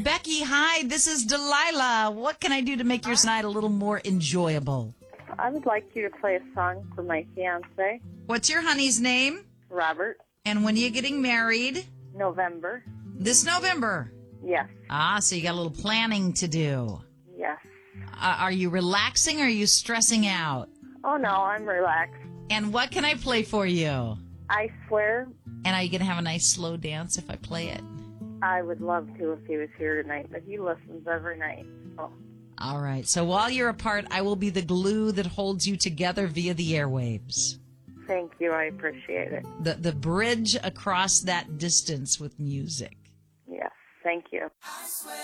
Becky, hi, this is Delilah. What can I do to make your night a little more enjoyable? I would like you to play a song for my fiancé, What's your honey's name? Robert. And when are you getting married? November. This November. Yes. So you got a little planning to do. Yes. Are you relaxing or are you stressing out? Oh, no, I'm relaxed. And what can I play for you? I swear And are you going to have a nice slow dance if I play it? I would love to if he was here tonight, but he listens every night. So. All right. So while you're apart, I will be the glue that holds you together via the airwaves. Thank you. I appreciate it. The bridge across that distance with music. Yes. Thank you.